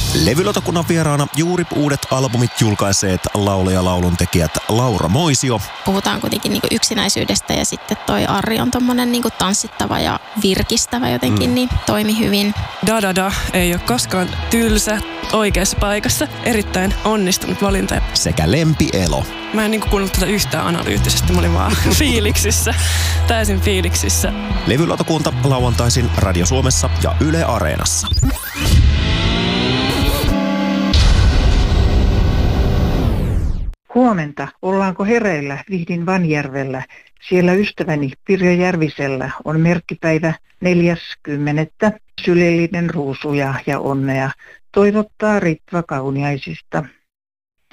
Levylautakunnan vieraana juuri uudet albumit julkaiseet laulaja lauluntekijät Laura Moisio. Puhutaan kuitenkin niin kuin yksinäisyydestä ja sitten toi Arri on tommonen niin kuin tanssittava ja virkistävä jotenkin, niin toimi hyvin. Da ei ole koskaan tylsä, oikeassa paikassa. Erittäin onnistunut valinta. Sekä Lempi Elo. Mä en kuunnellut tätä yhtään analyyttisesti, mä olin vaan fiiliksissä, täysin fiiliksissä. Levylautakunta lauantaisin Radio Suomessa ja Yle Areenassa. Huomenta. Ollaanko hereillä Vihdin Vanjärvellä? Siellä ystäväni Pirjo Järvisellä on merkkipäivä 4.10. Sylellinen ruusuja ja onnea. Toivottaa Ritva Kauniaisista.